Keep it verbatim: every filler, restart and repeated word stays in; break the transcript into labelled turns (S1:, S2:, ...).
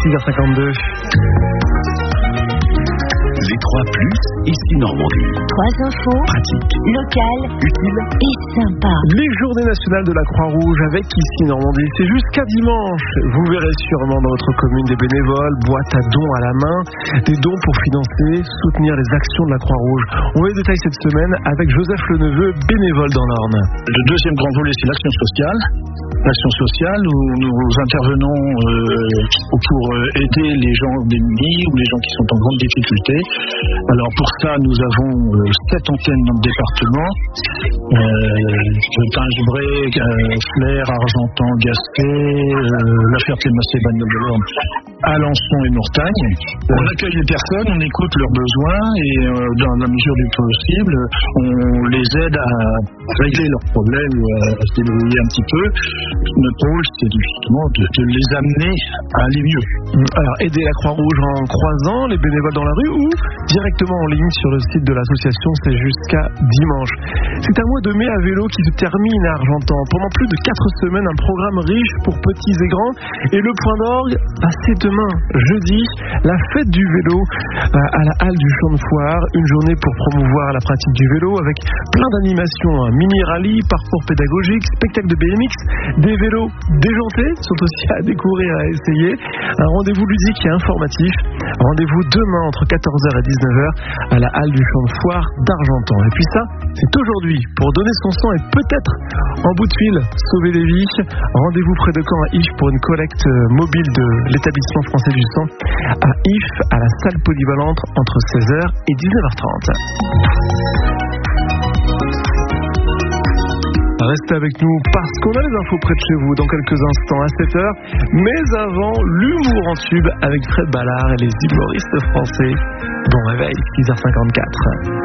S1: six heures cinquante-deux.
S2: Les trois plus, ici Normandie.
S3: Trois infos,
S2: Pratique,
S3: locales,
S2: utile
S3: et sympa.
S1: Les journées nationales de la Croix-Rouge avec ici Normandie, c'est jusqu'à dimanche. Vous verrez sûrement dans votre commune des bénévoles, boîte à dons à la main, des dons pour financer, soutenir les actions de la Croix-Rouge. On va les détails cette semaine avec Joseph Leneveu, bénévole dans l'Orne.
S4: Le deuxième grand volet, c'est l'action sociale. L'action sociale où nous intervenons euh, pour aider les gens démunis ou les gens qui sont en grande difficulté. Alors pour ça, nous avons euh, sept antennes dans le département. Euh, Tingebray, euh, Flers, Argentan, Gasquet, euh, La Ferté-Massé, Bagnoles-de-l'Orne, Alençon et Mortagne. On accueille les personnes, on écoute leurs besoins et euh, dans la mesure du possible, on les aide à régler leurs problèmes ou à, à se débrouiller un petit peu. Notre rôle, c'est justement de, de les amener à aller mieux.
S1: Alors, aider la Croix-Rouge en croisant les bénévoles dans la rue ou directement en ligne sur le site de l'association, c'est jusqu'à dimanche. C'est un mois de mai à vélo qui se termine à Argentan. Pendant plus de quatre semaines, un programme riche pour petits et grands. Et le point d'orgue, bah, c'est demain, jeudi, la fête du vélo euh, à la halle du Champ de Foire. Une journée pour promouvoir la pratique du vélo avec plein d'animations. Hein. Mini-rallye, parcours pédagogique, spectacle de B M X, des vélos déjantés sont aussi à découvrir, à essayer. Un rendez-vous ludique et informatif. Rendez-vous demain entre quatorze heures et dix-neuf heures à la halle du Champ de Foire d'Argentan. Et puis ça, c'est aujourd'hui pour donner son sang et peut-être en bout de fil sauver des vies. Rendez-vous près de Caen à If pour une collecte mobile de l'établissement français du sang à If à la salle polyvalente entre seize heures et dix-neuf heures trente. Restez avec nous parce qu'on a les infos près de chez vous dans quelques instants à sept heures. Mais avant, l'humour en tube avec Fred Ballard et les humoristes français. Bon réveil, six heures cinquante-quatre.